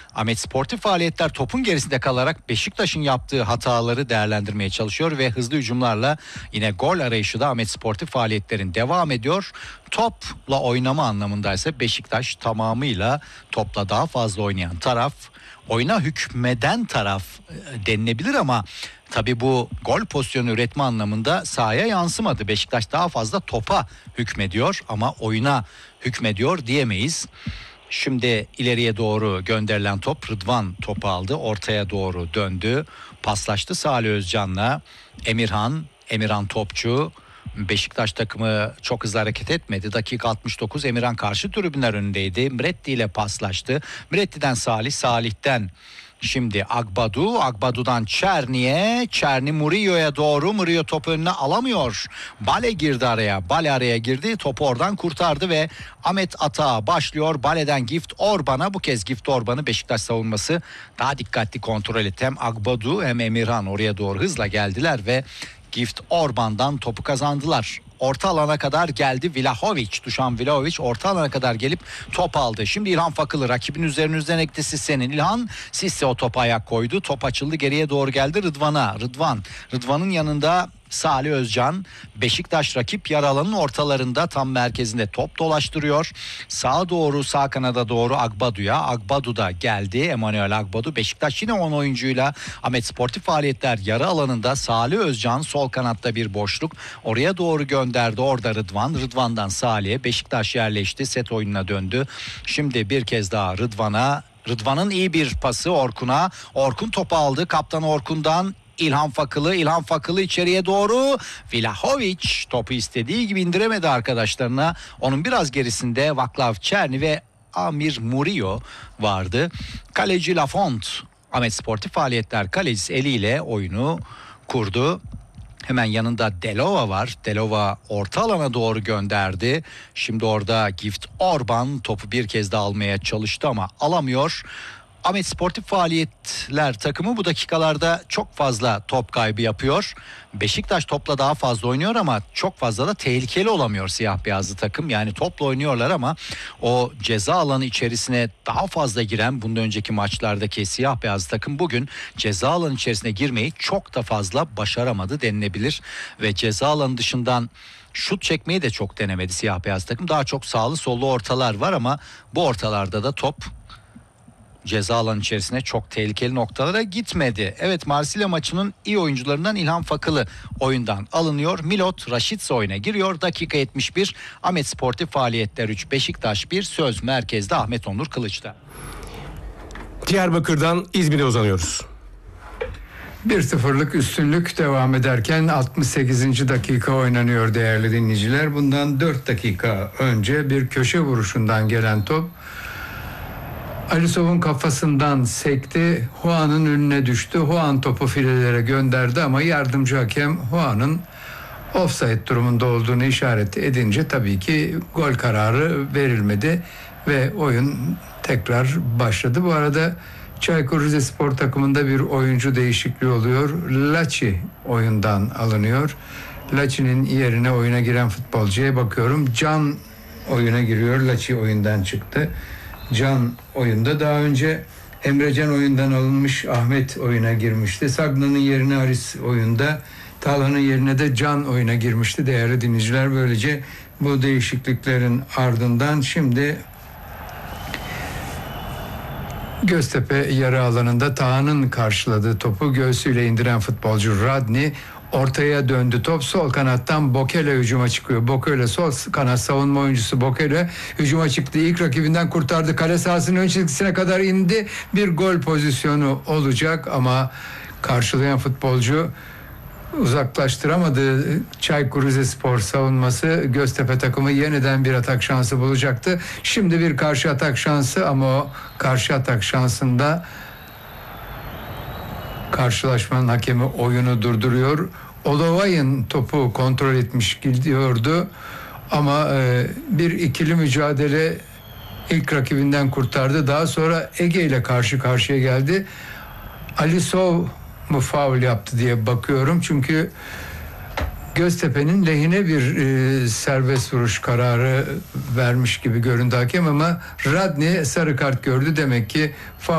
Ahmet Sportif Faaliyetler topun gerisinde kalarak Beşiktaş'ın yaptığı hataları değerlendirmeye çalışıyor ve hızlı hücumlarla yine gol arayışı da Ahmet Sportif Faaliyetler'in devam ediyor. Topla oynama anlamındaysa Beşiktaş tamamıyla topla daha fazla oynayan taraf, oyuna hükmeden taraf denilebilir ama tabii bu gol pozisyonu üretme anlamında sahaya yansımadı. Beşiktaş daha fazla topa hükmediyor ama oyuna hükmediyor diyemeyiz. Şimdi ileriye doğru gönderilen top, Rıdvan topu aldı, ortaya doğru döndü, paslaştı Salih Özcan'la. Emirhan topçu. Beşiktaş takımı çok hızlı hareket etmedi. Dakika 69, Emirhan karşı tribünler önündeydi. Miretti ile paslaştı. Miretti'den Salih'ten şimdi Agbadu'dan Çerni Murillo'ya doğru. Murillo topu önüne alamıyor. Bale girdi araya. Bale araya girdi. Topu oradan kurtardı ve Ahmet atağa başlıyor. Bale'den Gift Orban'a. Bu kez Gift Orban'ı Beşiktaş savunması daha dikkatli kontrol etti. Hem Agbadu hem Emirhan oraya doğru hızla geldiler ve Gift Orban'dan topu kazandılar. Orta alana kadar geldi Dušan Vlahović orta alana kadar gelip top aldı. Şimdi İlhan Fakılı rakibin üzerinden ekti Sisse'nin. Sisse o topa ayak koydu. Top açıldı, geriye doğru geldi Rıdvan'ın yanında Salih Özcan. Beşiktaş rakip yarı alanın ortalarında, tam merkezinde top dolaştırıyor. Sağ kanada doğru Agbadu da geldi. Emanuel Agbadu. Beşiktaş yine 10 oyuncuyla Ahmet Sportif Faaliyetler yarı alanında. Salih Özcan sol kanatta bir boşluk. Oraya doğru gönderdi. Orada Rıdvan'dan Salih'e. Beşiktaş yerleşti. Set oyununa döndü. Şimdi bir kez daha Rıdvan'ın iyi bir pası Orkun'a. Orkun topu aldı. Kaptan Orkun'dan İlhan Fakılı içeriye doğru. Vlahović topu istediği gibi indiremedi arkadaşlarına. Onun biraz gerisinde Vaclav Černi ve Amir Murillo vardı. Kaleci Lafont, Ahmet Sportif Faaliyetler kalecisi eliyle oyunu kurdu. Hemen yanında Delova var. Delova orta alana doğru gönderdi. Şimdi orada Gift Orban topu bir kez daha almaya çalıştı ama alamıyor. Ahmet Sportif Faaliyetler takımı bu dakikalarda çok fazla top kaybı yapıyor. Beşiktaş topla daha fazla oynuyor ama çok fazla da tehlikeli olamıyor siyah beyazlı takım. Yani topla oynuyorlar ama o ceza alanı içerisine daha fazla giren, bundan önceki maçlardaki siyah beyazlı takım bugün ceza alanı içerisine girmeyi çok da fazla başaramadı denilebilir. Ve ceza alanı dışından şut çekmeyi de çok denemedi siyah beyaz takım. Daha çok sağlı sollu ortalar var ama bu ortalarda da top ceza alanı içerisine çok tehlikeli noktalara gitmedi. Evet, Marsilya maçının iyi oyuncularından İlhan Fakılı oyundan alınıyor. Milot Rashica oyuna giriyor. Dakika 71. Ahmet Sportif Faaliyetler 3, Beşiktaş 1. Söz merkezde Ahmet Onur Kılıç'ta. Diyarbakır'dan İzmir'e uzanıyoruz. 1-0'lık üstünlük devam ederken 68. dakika oynanıyor değerli dinleyiciler. Bundan 4 dakika önce bir köşe vuruşundan gelen top Alisov'un kafasından sekti. Juan'ın önüne düştü. Juan topu filelere gönderdi ama yardımcı hakem Juan'ın ofsayt durumunda olduğunu işaret edince tabii ki gol kararı verilmedi ve oyun tekrar başladı. Bu arada Çaykur Rizespor takımında bir oyuncu değişikliği oluyor. Laçi oyundan alınıyor. Laçi'nin yerine oyuna giren futbolcuya bakıyorum. Can oyuna giriyor. Laçi oyundan çıktı. Can oyunda. Daha önce Emrecan oyundan alınmış, Ahmet oyuna girmişti. Sagna'nın yerine Aris oyunda, Talhan'ın yerine de Can oyuna girmişti değerli dinleyiciler. Böylece bu değişikliklerin ardından şimdi Göztepe yarı alanında Taha'nın karşıladığı topu göğsüyle indiren futbolcu Radni ortaya döndü. Top sol kanattan Bokele hücuma çıkıyor. Bokele sol kanat savunma oyuncusu Bokele hücuma çıktı. İlk rakibinden kurtardı. Kale sahasının ön çizgisine kadar indi. Bir gol pozisyonu olacak ama karşılayan futbolcu uzaklaştıramadı. Çaykur Rizespor savunması. Göztepe takımı yeniden bir atak şansı bulacaktı. Şimdi bir karşı atak şansı ama o karşı atak şansında karşılaşmanın hakemi oyunu durduruyor. Olovay'ın topu kontrol etmiş gidiyordu ama bir ikili mücadele, ilk rakibinden kurtardı. Daha sonra Ege ile karşı karşıya geldi. Alisov mu faul yaptı diye bakıyorum. Çünkü Göztepe'nin lehine bir serbest vuruş kararı vermiş gibi göründü hakem ama Radni sarı kart gördü. Demek ki faul